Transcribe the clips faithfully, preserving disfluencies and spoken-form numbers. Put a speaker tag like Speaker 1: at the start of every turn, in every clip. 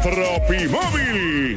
Speaker 1: Tropimóvil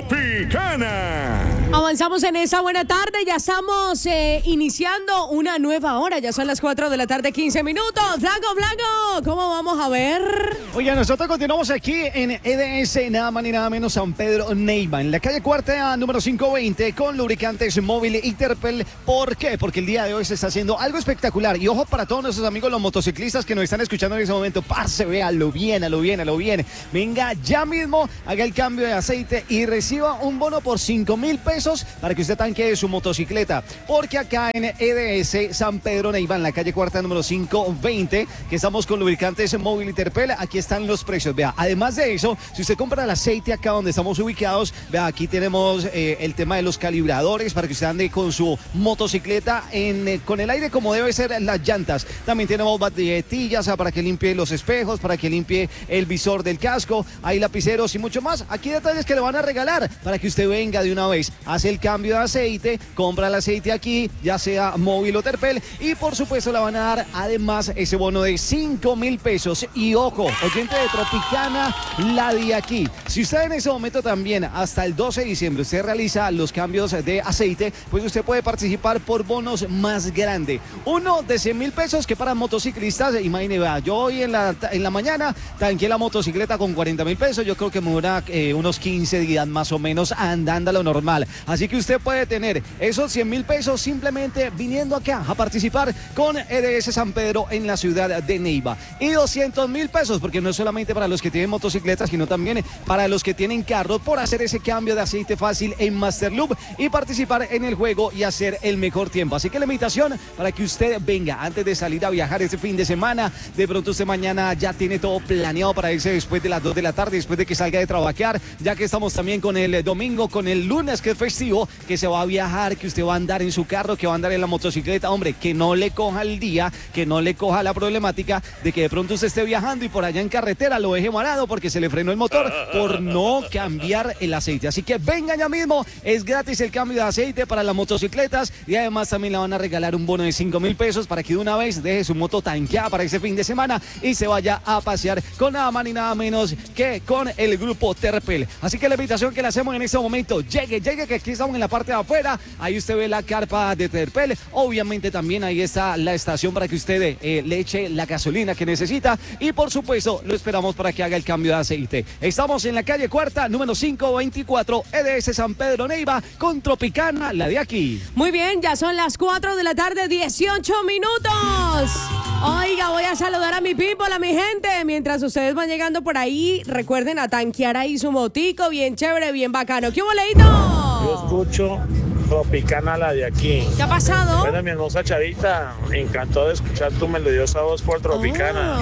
Speaker 1: Tropicana.
Speaker 2: Avanzamos en esa buena tarde, ya estamos eh, iniciando una nueva hora, ya son las cuatro de la tarde, quince minutos. Blanco, Blanco, ¿cómo vamos a ver?
Speaker 3: Oye, nosotros continuamos aquí en E D S, nada más ni nada menos San Pedro Neiva, en la calle Cuarta, número quinientos veinte, con lubricantes móviles Interpel. ¿Por qué? Porque el día de hoy se está haciendo algo espectacular. Y ojo para todos nuestros amigos los motociclistas que nos están escuchando en ese momento. Parce, véalo bien, a lo bien, a lo bien. Venga, ya mismo haga el cambio de aceite y reciba un bono por cinco mil pesos para que usted tanquee su motocicleta. Porque acá en E D S San Pedro Neiva, en la calle Cuarta, número quinientos veinte, que estamos con lubricantes móvil Interpel, aquí están los precios. Vea, además de eso, si usted compra el aceite acá donde estamos ubicados, vea, aquí tenemos eh, el tema de los calibradores para que usted ande con su motocicleta en, eh, con el aire como debe ser las llantas. También tenemos batetillas para que limpie los espejos, para que limpie el visor del casco, hay lapiceros y mucho más. Aquí detalles que le van a regalar para que usted venga de una vez, hace el cambio de aceite, compra el aceite aquí, ya sea móvil o Terpel, y por supuesto le van a dar además ese bono de cinco mil pesos. Y ojo, oyente de Tropicana, la de aquí, si usted en ese momento también hasta el doce de diciembre usted realiza los cambios de aceite, pues usted puede participar por bonos más grandes. Uno de cien mil pesos que para motociclistas, imagínese, vea, yo hoy en la, en la mañana tanqué la motocicleta con cuarenta mil pesos, yo creo que me dura eh, unos quince días más o menos andando a lo normal. Así que usted puede tener esos cien mil pesos simplemente viniendo acá a participar con E D S San Pedro en la ciudad de Neiva. Y doscientos mil pesos, porque no es solamente para los que tienen motocicletas, sino también para los que tienen carro, por hacer ese cambio de aceite fácil en Master Lube y participar en el juego y hacer el mejor tiempo. Así que la invitación para que usted venga antes de salir a viajar este fin de semana. De pronto usted mañana ya tiene todo planeado para irse después de las dos de la tarde, después de que salga de trabajar, ya que estamos también con el domingo, con el lunes que es festivo, que se va a viajar, que usted va a andar en su carro, que va a andar en la motocicleta. Hombre, que no le coja el día, que no le coja la problemática de que de pronto usted esté viajando y por allá en carretera lo deje varado porque se le frenó el motor por no cambiar el aceite. Así que venga ya mismo, es gratis el cambio de aceite para las motocicletas y además también le van a regalar un bono de cinco mil pesos para que de una vez deje su moto tanqueada para ese fin de semana y se vaya a pasear con nada más ni nada menos que con el grupo Terpel. Así que la invitación que le hacemos en este momento, llegue, llegue, que aquí estamos en la parte de afuera, ahí usted ve la carpa de Terpel, obviamente también ahí está la estación para que usted eh, le eche la gasolina que necesita y por supuesto lo esperamos para que haga el cambio de aceite. Estamos en la calle Cuarta, número quinientos veinticuatro, E D S San Pedro Neiva, con Tropicana, la de aquí.
Speaker 2: Muy bien, ya son las cuatro de la tarde, dieciocho minutos. Oiga, voy a saludar a mi people, a mi gente. Mientras ustedes van llegando por ahí, recuerden a tanquear ahí su motico, bien chévere, bien bacano. ¿Qué hubo, Leito?
Speaker 4: Yo escucho Tropicana, la de aquí.
Speaker 2: ¿Qué ha pasado?
Speaker 4: Bueno, mi hermosa Chavita, encantó de escuchar tu melodiosa voz por Tropicana.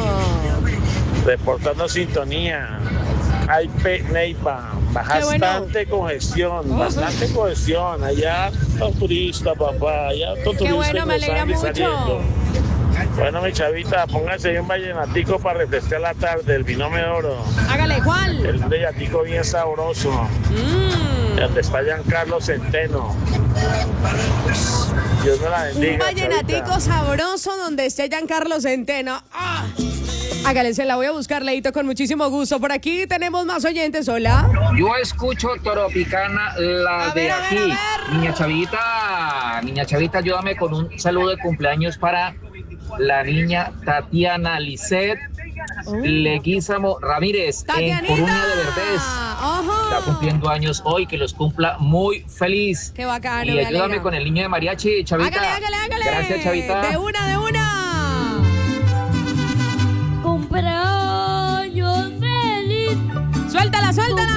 Speaker 2: Oh.
Speaker 4: Reportando sintonía. Ay, P. Neiva, bastante bueno. congestión, uh-huh. bastante congestión. Allá los turistas, papá, allá los turistas.
Speaker 2: Qué bueno, me alegra mucho.
Speaker 4: Saliendo. Bueno, mi Chavita, póngase ahí un vallenatico para refrescar la tarde, el binomio de oro.
Speaker 2: Hágale, ¿cuál?
Speaker 4: El vallenatico bien sabroso. Mm. Donde está Giancarlo Centeno. Dios me la bendiga.
Speaker 2: Un vallenatico Chavita. Sabroso donde esté Giancarlo Centeno. ¡Ah! Hágale, se la voy a buscar, Leito, con muchísimo gusto. Por aquí tenemos más oyentes. Hola.
Speaker 5: Yo escucho Tropicana, la
Speaker 2: a
Speaker 5: de
Speaker 2: ver,
Speaker 5: aquí.
Speaker 2: A ver, a ver.
Speaker 5: Niña Chavita, niña Chavita, ayúdame con un saludo de cumpleaños para la niña Tatiana Lisset uh. Leguízamo Ramírez,
Speaker 2: Tatianita.
Speaker 5: En Coruña de Verdez.
Speaker 2: Ojo.
Speaker 5: Está cumpliendo años hoy, que los cumpla muy feliz.
Speaker 2: Qué bacano.
Speaker 5: Y ayúdame con el niño de mariachi, Chavita.
Speaker 2: Hágale, hágale, hágale.
Speaker 5: Gracias, Chavita.
Speaker 2: De una, de una.
Speaker 6: Cumpleaños feliz.
Speaker 2: Suéltala, suéltala.